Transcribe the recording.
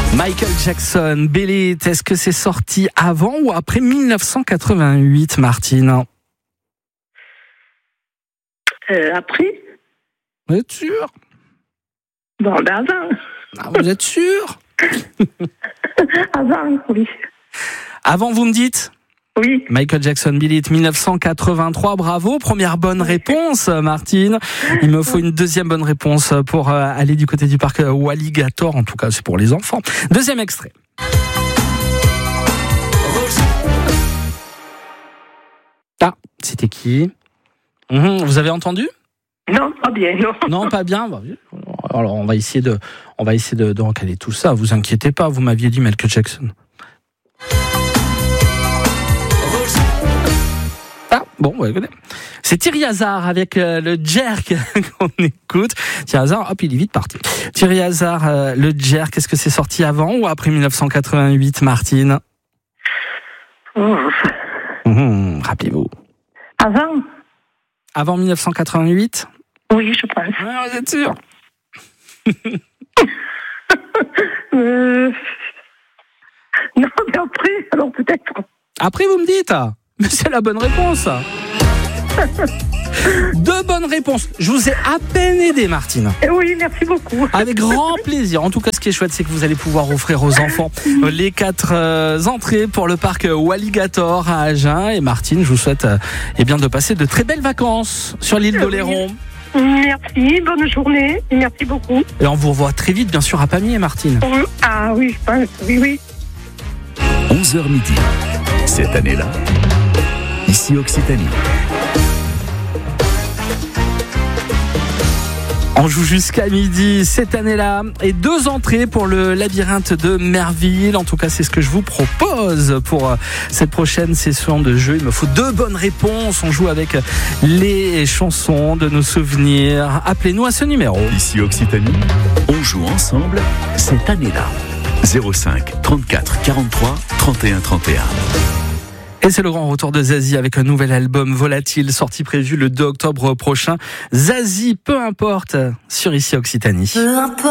Michael Jackson, Billie, est-ce que c'est sorti avant ou après 1988, Martine? Après. Vous êtes sûr? Bon, ben avant. Ah, vous êtes sûr? Avant, oui. Avant, vous me dites? Oui. Michael Jackson, Billie, 1983, bravo. Première bonne réponse, Martine. Il me faut une deuxième bonne réponse pour aller du côté du parc Walligator. En tout cas, c'est pour les enfants. Deuxième extrait. Ah, c'était qui? Vous avez entendu? Non, pas bien, non. Non, pas bien. Alors, on va essayer de recaler tout ça. Vous inquiétez pas, vous m'aviez dit Michael Jackson. Ah, bon, ouais, c'est Thierry Hazard avec le Jerk qu'on écoute. Thierry Hazard, hop, il est vite parti. Thierry Hazard, le Jerk, est-ce que c'est sorti avant ou après 1988, Martine? Rappelez-vous. Avant? Avant 1988? Oui, je pense. Ah, vous êtes sûr? Non, mais après, alors peut-être. Après, vous me dites? Mais c'est la bonne réponse. Deux bonnes réponses. Je vous ai à peine aidé, Martine. Oui, merci beaucoup. Avec grand plaisir. En tout cas, ce qui est chouette, c'est que vous allez pouvoir offrir aux enfants les 4 entrées pour le parc Walligator à Agen. Et Martine, je vous souhaite de passer de très belles vacances sur l'île d'Oléron. Merci, bonne journée. Merci beaucoup. Et on vous revoit très vite, bien sûr, à Pamiers, Martine. Ah oui, je pense. Oui. 11h midi. Cette année-là, ici Occitanie. On joue jusqu'à midi cette année-là et 2 entrées pour le labyrinthe de Merville. En tout cas, c'est ce que je vous propose pour cette prochaine session de jeu. Il me faut 2 bonnes réponses. On joue avec les chansons de nos souvenirs. Appelez-nous à ce numéro. Ici Occitanie, on joue ensemble cette année-là. 05 34 43 31 31. Et c'est le grand retour de Zazie avec un nouvel album Volatile, sorti prévu le 2 octobre prochain. Zazie, peu importe, sur Ici Occitanie.